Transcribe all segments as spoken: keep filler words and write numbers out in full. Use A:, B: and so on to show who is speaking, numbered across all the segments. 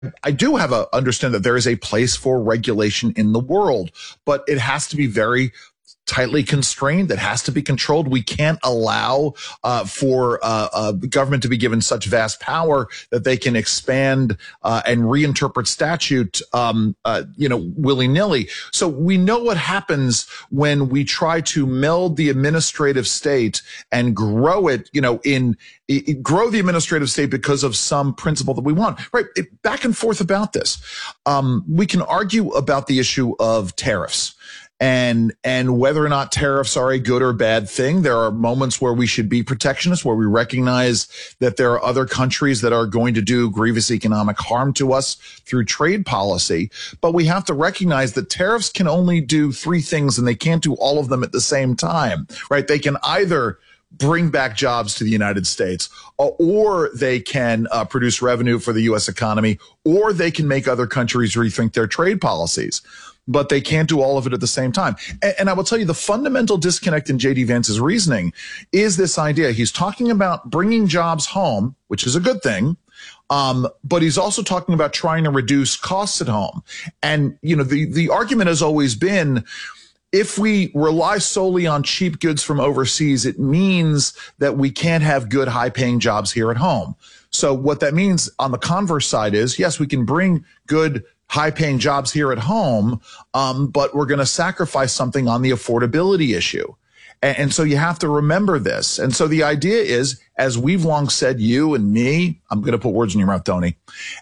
A: I do have a understand that there is a place for regulation in the world, but it has to be very tightly constrained. That has to be controlled. We can't allow uh, for uh, uh, the government to be given such vast power that they can expand uh, and reinterpret statute, um, uh, you know, willy-nilly. So we know what happens when we try to meld the administrative state and grow it, you know, in it, grow the administrative state because of some principle that we want. Right? It, back and forth about this. Um, we can argue about the issue of tariffs. And, and whether or not tariffs are a good or bad thing. There are moments where we should be protectionist, where we recognize that there are other countries that are going to do grievous economic harm to us through trade policy. But we have to recognize that tariffs can only do three things, and they can't do all of them at the same time, right? They can either bring back jobs to the United States, or they can uh, produce revenue for the U S economy, or they can make other countries rethink their trade policies. But they can't do all of it at the same time. And, and I will tell you, the fundamental disconnect in J D. Vance's reasoning is this idea. He's talking about bringing jobs home, which is a good thing. Um, but he's also talking about trying to reduce costs at home. And, you know, the, the argument has always been, if we rely solely on cheap goods from overseas, it means that we can't have good, high-paying jobs here at home. So what that means on the converse side is, yes, we can bring good, high-paying jobs here at home, um, but we're going to sacrifice something on the affordability issue. And, and so you have to remember this. And so the idea is, as we've long said, you and me, I'm going to put words in your mouth, Tony,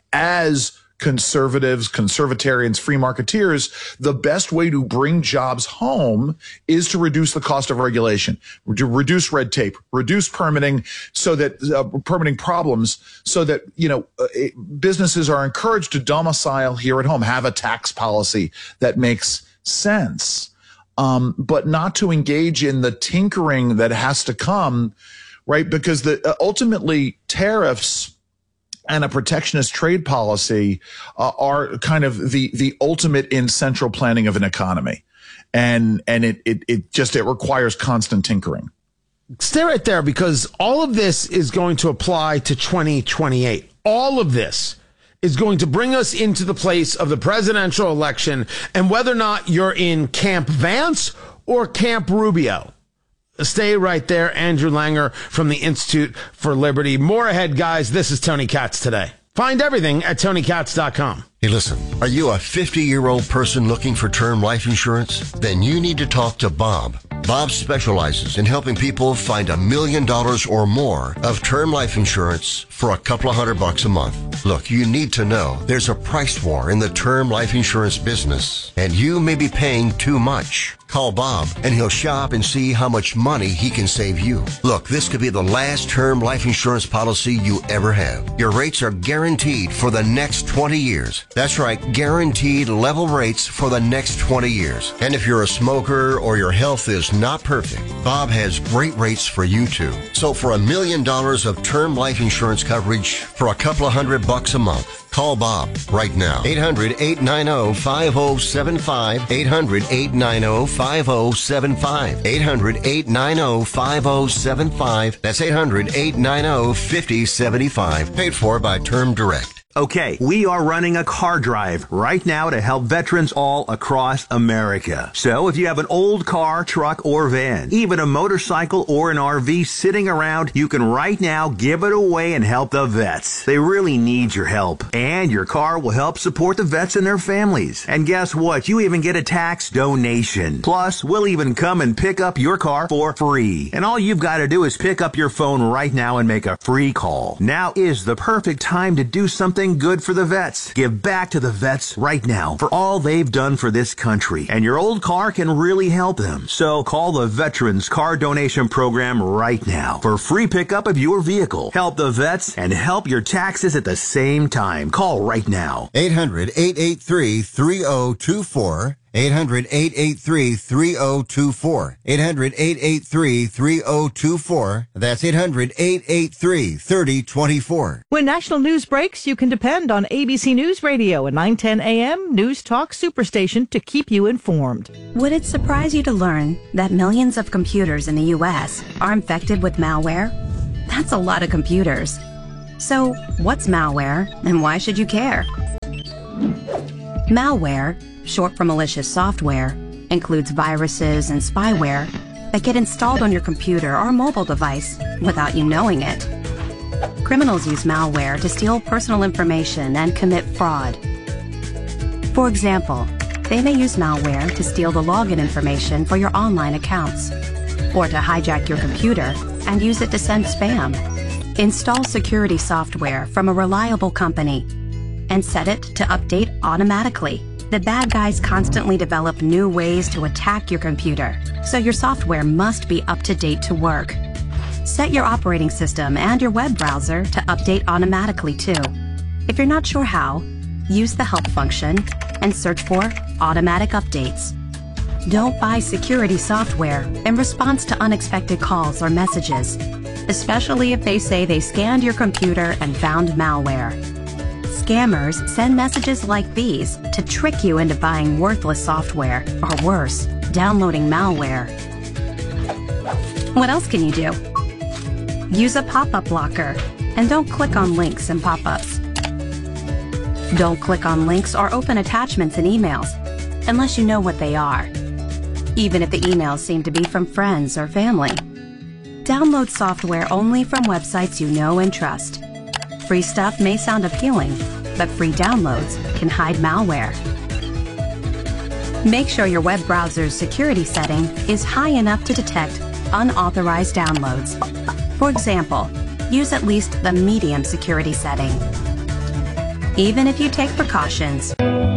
A: as conservatives, conservatarians, free marketeers, the best way to bring jobs home is to reduce the cost of regulation, to reduce red tape, reduce permitting, so that uh, permitting problems, so that, you know, uh, businesses are encouraged to domicile here at home, have a tax policy that makes sense, um, but not to engage in the tinkering that has to come, right? Because the uh, ultimately tariffs and a protectionist trade policy uh, are kind of the the ultimate in central planning of an economy, and and it it it just it requires constant tinkering.
B: Stay right there, because all of this is going to apply to twenty twenty-eight. All of this is going to bring us into the place of the presidential election, and whether or not you're in Camp Vance or Camp Rubio. Stay right there. Andrew Langer from the Institute for Liberty. More ahead, guys. This is Tony Katz Today. Find everything at tony katz dot com.
C: Hey, listen, are you a fifty-year-old person looking for term life insurance? Then you need to talk to Bob. Bob specializes in helping people find a million dollars or more of term life insurance for a couple of hundred bucks a month. Look, you need to know there's a price war in the term life insurance business, and you may be paying too much. Call Bob, and he'll shop and see how much money he can save you. Look, this could be the last term life insurance policy you ever have. Your rates are guaranteed for the next twenty years. That's right, guaranteed level rates for the next twenty years. And if you're a smoker or your health is not perfect, Bob has great rates for you too. So for a million dollars of term life insurance coverage for a couple of hundred bucks a month, call Bob right now. eight hundred, eight nine zero, five zero seven five. eight hundred, eight nine zero, five zero seven five. eight hundred, eight nine zero, five zero seven five. That's eight hundred, eight nine zero, five zero seven five. Paid for by Term Direct.
D: Okay, we are running a car drive right now to help veterans all across America. So if you have an old car, truck, or van, even a motorcycle or an R V sitting around, you can right now give it away and help the vets. They really need your help. And your car will help support the vets and their families. And guess what? You even get a tax donation. Plus, we'll even come and pick up your car for free. And all you've got to do is pick up your phone right now and make a free call. Now is the perfect time to do something good for the vets. Give back to the vets right now for all they've done for this country. And your old car can really help them. So call the Veterans Car Donation Program right now for free pickup of your vehicle. Help the vets and help your taxes at the same time. Call right now.
C: eight hundred, eight eight three, three zero two four. eight hundred, eight eight three, three zero two four. eight hundred, eight eight three, three zero two four. That's eight hundred, eight eight three, three zero two four.
E: When national news breaks, you can depend on A B C News Radio at nine ten a.m. News Talk Superstation to keep you informed.
F: Would it surprise you to learn that millions of computers in the U S are infected with malware? That's a lot of computers. So, what's malware and why should you care? Malware, short for malicious software, includes viruses and spyware that get installed on your computer or mobile device without you knowing it. Criminals use malware to steal personal information and commit fraud. For example, they may use malware to steal the login information for your online accounts, or to hijack your computer and use it to send spam. Install security software from a reliable company and set it to update automatically. The bad guys constantly develop new ways to attack your computer, so your software must be up to date to work. Set your operating system and your web browser to update automatically too. If you're not sure how, use the help function and search for automatic updates. Don't buy security software in response to unexpected calls or messages, especially if they say they scanned your computer and found malware. Scammers send messages like these to trick you into buying worthless software, or worse, downloading malware. What else can you do? Use a pop-up blocker and don't click on links and pop-ups. Don't click on links or open attachments in emails unless you know what they are, even if the emails seem to be from friends or family. Download software only from websites you know and trust. Free stuff may sound appealing, but free downloads can hide malware. Make sure your web browser's security setting is high enough to detect unauthorized downloads. For example, use at least the medium security setting. Even if you take precautions,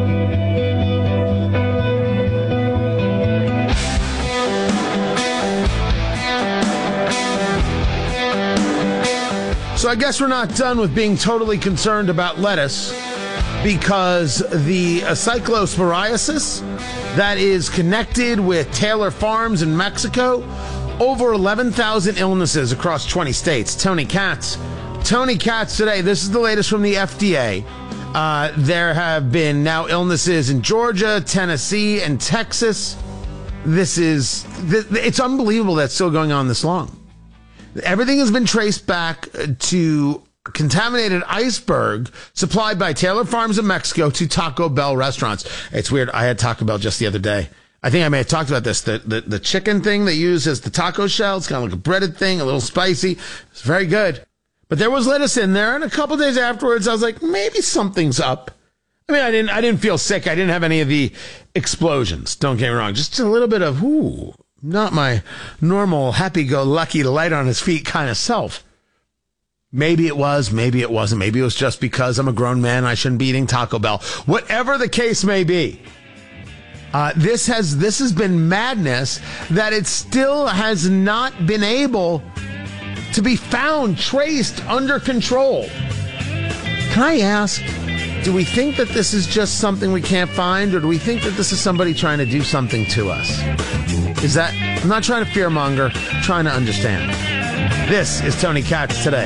B: So I guess we're not done with being totally concerned about lettuce, because the uh, cyclosporiasis that is connected with Taylor Farms in Mexico, over eleven thousand illnesses across twenty states. Tony Katz. Tony Katz today. This is the latest from the F D A. Uh, there have been now illnesses in Georgia, Tennessee, and Texas. This is, th- it's unbelievable that's still going on this long. Everything has been traced back to contaminated iceberg supplied by Taylor Farms in Mexico to Taco Bell restaurants. It's weird. I had Taco Bell just the other day. I think I may have talked about this. The, the, the chicken thing they use as the taco shell. It's kind of like a breaded thing, a little spicy. It's very good. But there was lettuce in there. And a couple days afterwards, I was like, maybe something's up. I mean, I didn't, I didn't feel sick. I didn't have any of the explosions. Don't get me wrong. Just a little bit of, ooh, not my normal happy-go-lucky, light on his feet kind of self. Maybe it was, maybe it wasn't. Maybe it was just because I'm a grown man and I shouldn't be eating Taco Bell. Whatever the case may be, uh, this has this has been madness that it still has not been able to be found, traced, under control. Can I ask, do we think that this is just something we can't find, or do we think that this is somebody trying to do something to us? Is that, I'm not trying to fearmonger, I'm trying to understand. This is Tony Katz today.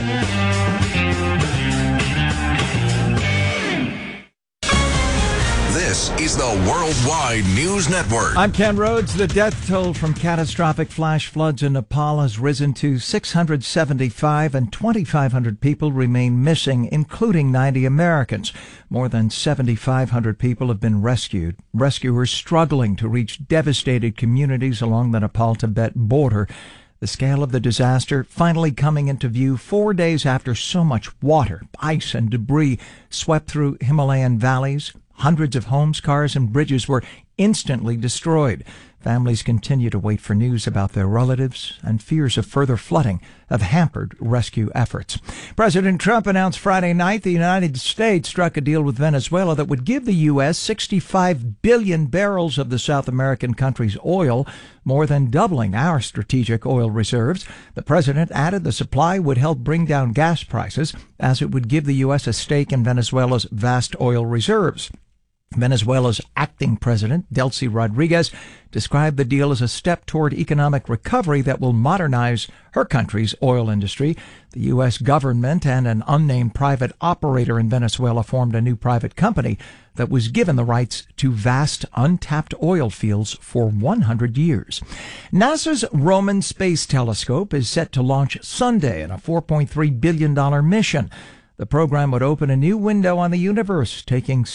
G: This is the Worldwide News Network.
H: I'm Ken Rhodes. The death toll from catastrophic flash floods in Nepal has risen to six hundred seventy-five, and twenty-five hundred people remain missing, including ninety Americans. More than seventy-five hundred people have been rescued. Rescuers struggling to reach devastated communities along the Nepal-Tibet border. The scale of the disaster finally coming into view four days after so much water, ice, and debris swept through Himalayan valleys. Hundreds of homes, cars, and bridges were instantly destroyed. Families continue to wait for news about their relatives, and fears of further flooding have hampered rescue efforts. President Trump announced Friday night the United States struck a deal with Venezuela that would give the U S sixty-five billion barrels of the South American country's oil, more than doubling our strategic oil reserves. The president added the supply would help bring down gas prices, as it would give the U S a stake in Venezuela's vast oil reserves. Venezuela's acting president, Delcy Rodriguez, described the deal as a step toward economic recovery that will modernize her country's oil industry. The U S government and an unnamed private operator in Venezuela formed a new private company that was given the rights to vast untapped oil fields for one hundred years. NASA's Roman Space Telescope is set to launch Sunday in a four point three billion dollars mission. The program would open a new window on the universe, taking